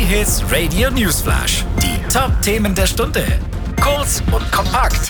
J-Hits Radio Newsflash. Die Top-Themen der Stunde. Kurz und kompakt.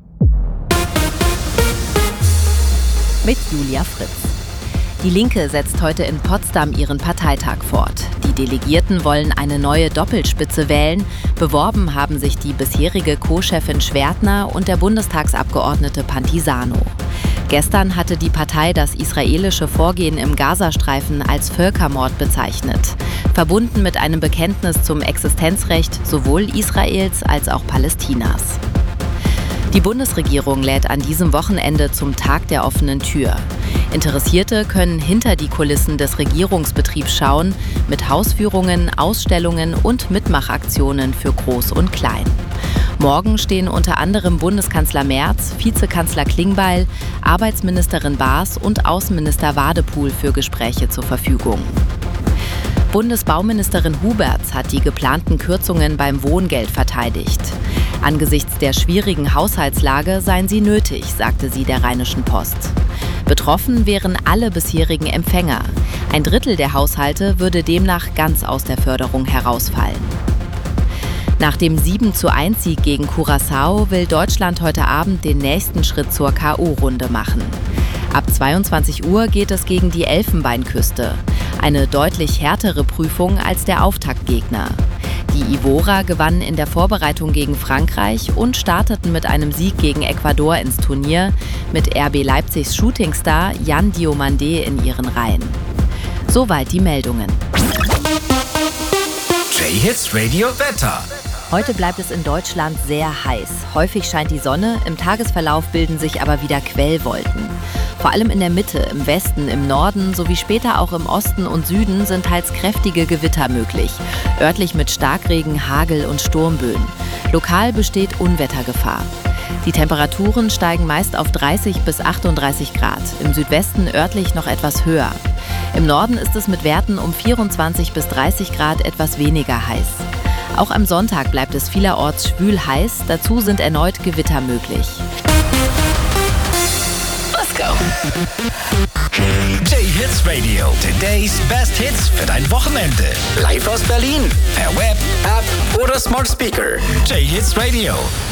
Mit Julia Fritz. Die Linke setzt heute in Potsdam ihren Parteitag fort. Die Delegierten wollen eine neue Doppelspitze wählen. Beworben haben sich die bisherige Co-Chefin Schwertner und der Bundestagsabgeordnete Pantisano. Gestern hatte die Partei das israelische Vorgehen im Gazastreifen als Völkermord bezeichnet, verbunden mit einem Bekenntnis zum Existenzrecht sowohl Israels als auch Palästinas. Die Bundesregierung lädt an diesem Wochenende zum Tag der offenen Tür. Interessierte können hinter die Kulissen des Regierungsbetriebs schauen, mit Hausführungen, Ausstellungen und Mitmachaktionen für Groß und Klein. Morgen stehen unter anderem Bundeskanzler Merz, Vizekanzler Klingbeil, Arbeitsministerin Baas und Außenminister Wadepool für Gespräche zur Verfügung. Bundesbauministerin Huberts hat die geplanten Kürzungen beim Wohngeld verteidigt. Angesichts der schwierigen Haushaltslage seien sie nötig, sagte sie der Rheinischen Post. Betroffen wären alle bisherigen Empfänger. Ein Drittel der Haushalte würde demnach ganz aus der Förderung herausfallen. Nach dem 7:1-Sieg gegen Curaçao will Deutschland heute Abend den nächsten Schritt zur K.O.-Runde machen. Ab 22 Uhr geht es gegen die Elfenbeinküste. Eine deutlich härtere Prüfung als der Auftaktgegner. Die Ivora gewannen in der Vorbereitung gegen Frankreich und starteten mit einem Sieg gegen Ecuador ins Turnier mit RB Leipzigs Shootingstar Jan Diomandé in ihren Reihen. Soweit die Meldungen. J-Hits Radio Wetter. Heute bleibt es in Deutschland sehr heiß. Häufig scheint die Sonne, im Tagesverlauf bilden sich aber wieder Quellwolken. Vor allem in der Mitte, im Westen, im Norden sowie später auch im Osten und Süden sind teils kräftige Gewitter möglich. Örtlich mit Starkregen, Hagel und Sturmböen. Lokal besteht Unwettergefahr. Die Temperaturen steigen meist auf 30 bis 38 Grad. Im Südwesten örtlich noch etwas höher. Im Norden ist es mit Werten um 24 bis 30 Grad etwas weniger heiß. Auch am Sonntag bleibt es vielerorts schwül heiß, dazu sind erneut Gewitter möglich. Let's go! J-Hits Radio, today's best hits für dein Wochenende. Live aus Berlin, per Web, App oder Smart Speaker. J-Hits Radio.